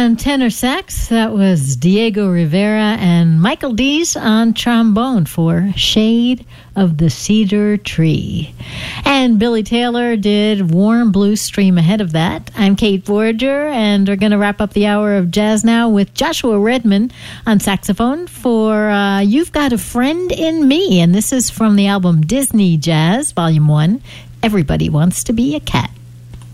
And tenor sax, that was Diego Rivera and Michael Dees on trombone for Shade of the Cedar Tree. And Billy Taylor did Warm Blue Stream ahead of that. I'm Kate Voyager, and we're going to wrap up the hour of jazz now with Joshua Redman on saxophone for You've Got a Friend in Me. And this is from the album Disney Jazz, Volume 1, Everybody Wants to Be a Cat.